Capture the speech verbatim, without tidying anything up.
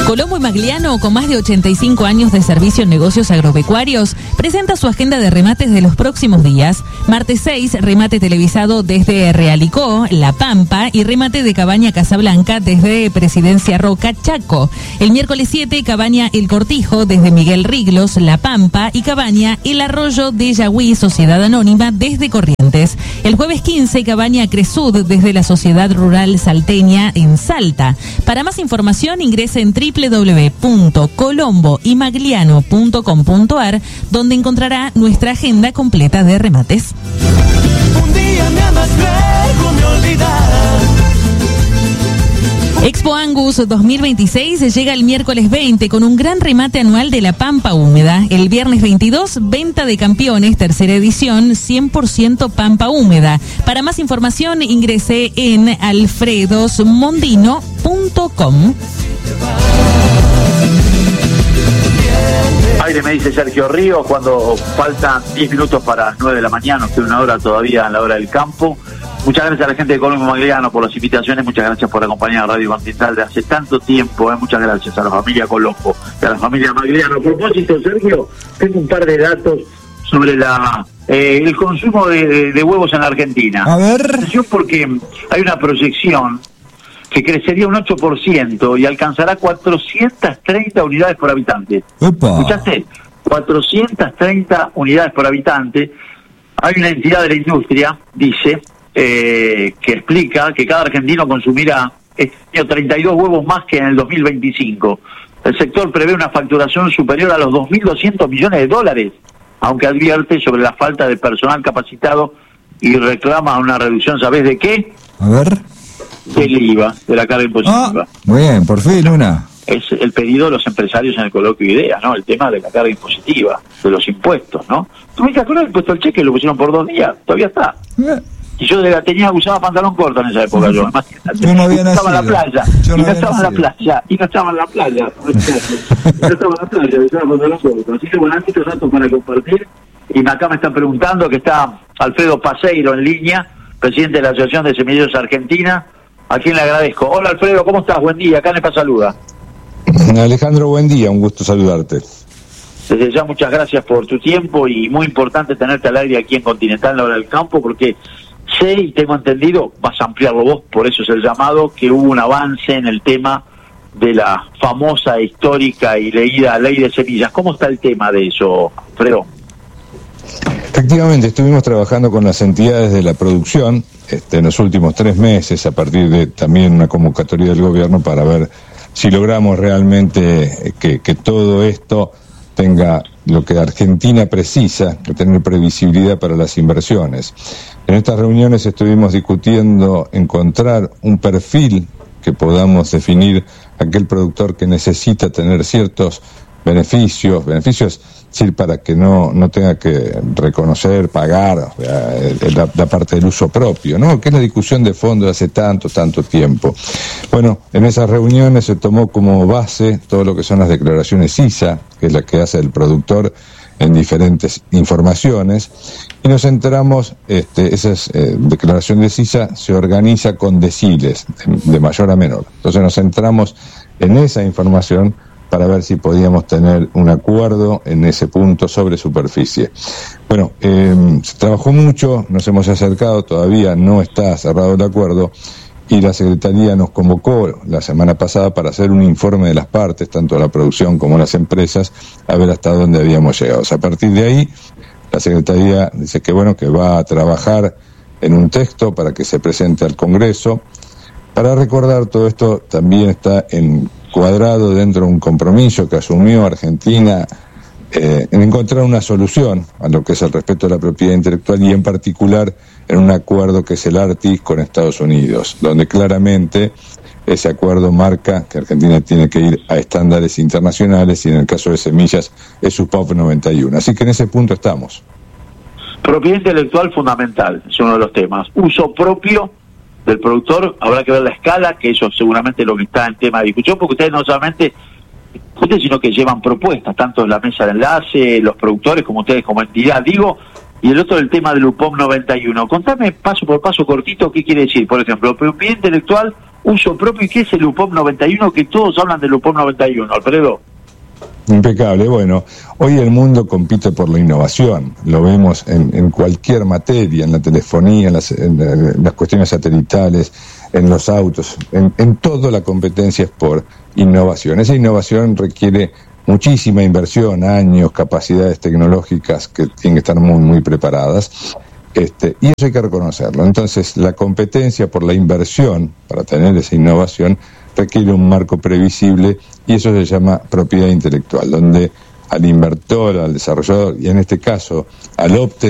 Colombo y Magliano, con más de ochenta y cinco años de servicio en negocios agropecuarios, presenta su agenda de remates de los próximos días. Martes seis, remate televisado desde Realicó, La Pampa, y remate de Cabaña Casablanca desde Presidencia Roca, Chaco. El miércoles siete, Cabaña El Cortijo desde Miguel Riglos, La Pampa, y Cabaña El Arroyo de Yagüí, Sociedad Anónima, desde Corrientes. El jueves quince, Cabaña Cresud desde la Sociedad Rural Salteña en Salta. Para más información ingrese en doble u doble u doble u punto colombo y magliano punto com punto a r, donde encontrará nuestra agenda completa de remates. Un día me amas, luego me olvidas. Expo Angus dos mil veintiséis llega el miércoles veinte con un gran remate anual de la Pampa Húmeda. El viernes veintidós, venta de campeones, tercera edición, cien por ciento Pampa Húmeda. Para más información ingrese en alfredos mondino punto com. Aire, me dice Sergio Ríos, cuando faltan diez minutos para las nueve de la mañana, estoy una hora todavía en la hora del campo. Muchas gracias a la gente de Colombo Magliano por las invitaciones, muchas gracias por acompañar a Radio Continental de hace tanto tiempo, ¿eh? Muchas gracias a la familia Colombo y a la familia Magliano. A propósito, Sergio, tengo un par de datos sobre la eh, el consumo de, de, de huevos en la Argentina. A ver. Atención, porque hay una proyección que crecería un ocho por ciento y alcanzará cuatrocientas treinta unidades por habitante. Epa. ¿Escuchaste? cuatrocientas treinta unidades por habitante. Hay una entidad de la industria, dice, eh, que explica que cada argentino consumirá este año treinta y dos huevos más que en el dos mil veinticinco. El sector prevé una facturación superior a los dos mil doscientos millones de dólares, aunque advierte sobre la falta de personal capacitado y reclama una reducción, ¿sabés de qué? A ver. Del I V A, de la carga impositiva. Ah, muy bien, por fin una. Es el pedido de los empresarios en el coloquio de ideas, ¿no? El tema de la carga impositiva, de los impuestos, ¿no? ¿Tú me acuerdas del impuesto al cheque? Lo pusieron por dos días, todavía está. Eh. Y yo de la tenía, usaba pantalón corto en esa época, yo, imagínate. Yo no había y estaba en la nacido. playa, Yo y no no había estaba en la nacido. playa, y no estaba en la playa, y no estaba en la playa, y usaba pantalón corto. Así que bueno, hay muchos datos para compartir, y acá me están preguntando que está Alfredo Paseiro en línea, presidente de la Asociación de Semilleros Argentina, a quien le agradezco. Hola Alfredo, ¿cómo estás? Buen día, Canepa saluda. Alejandro, buen día, un gusto saludarte. Desde ya muchas gracias por tu tiempo y muy importante tenerte al aire aquí en Continental, la hora del campo, porque sé y tengo entendido, vas a ampliarlo vos, por eso es el llamado, que hubo un avance en el tema de la famosa, histórica y leída ley de semillas. ¿Cómo está el tema de eso, Alfredo? Efectivamente, estuvimos trabajando con las entidades de la producción este, en los últimos tres meses, a partir de también una convocatoria del gobierno para ver si logramos realmente que, que todo esto tenga lo que Argentina precisa, que tener previsibilidad para las inversiones. En estas reuniones estuvimos discutiendo encontrar un perfil que podamos definir aquel productor que necesita tener ciertos beneficios, beneficios, es decir, para que no, no tenga que reconocer, pagar eh, la, la parte del uso propio, ¿no? Que es la discusión de fondo de hace tanto, tanto tiempo. Bueno, en esas reuniones se tomó como base todo lo que son las declaraciones I S A, que es la que hace el productor en diferentes informaciones, y nos centramos, este, esas eh, declaraciones I S A se organiza con deciles, de, de mayor a menor. Entonces nos centramos en esa información para ver si podíamos tener un acuerdo en ese punto sobre superficie. Bueno, eh, se trabajó mucho, nos hemos acercado, todavía no está cerrado el acuerdo, y la Secretaría nos convocó la semana pasada para hacer un informe de las partes, tanto la producción como las empresas, a ver hasta dónde habíamos llegado. O sea, a partir de ahí, la Secretaría dice que bueno, que va a trabajar en un texto para que se presente al Congreso. Para recordar, todo esto también está encuadrado dentro de un compromiso que asumió Argentina eh, en encontrar una solución a lo que es el respeto a la propiedad intelectual, y en particular en un acuerdo que es el ARTIS con Estados Unidos, donde claramente ese acuerdo marca que Argentina tiene que ir a estándares internacionales, y en el caso de semillas es su P O P noventa y uno. Así que en ese punto estamos. Propiedad intelectual fundamental, es uno de los temas. Uso propio del productor, habrá que ver la escala, que eso seguramente es lo que está en tema de discusión, porque ustedes no solamente discuten, sino que llevan propuestas, tanto en la mesa de enlace, los productores, como ustedes como entidad, digo, y el otro el tema del U P O P noventa y uno. Contame paso por paso cortito qué quiere decir, por ejemplo, propiedad intelectual uso propio. ¿Y qué es el U P O M noventa y uno? Que todos hablan del U P O M noventa y uno, Alfredo. Impecable. Bueno, hoy el mundo compite por la innovación. Lo vemos en, en cualquier materia, en la telefonía, en las, en, en las cuestiones satelitales, en los autos, en, en todo la competencia es por innovación. Esa innovación requiere muchísima inversión, años, capacidades tecnológicas que tienen que estar muy, muy preparadas. Este, y eso hay que reconocerlo. Entonces, la competencia por la inversión para tener esa innovación requiere un marco previsible y eso se llama propiedad intelectual, donde al inversor, al desarrollador y en este caso al obtenedor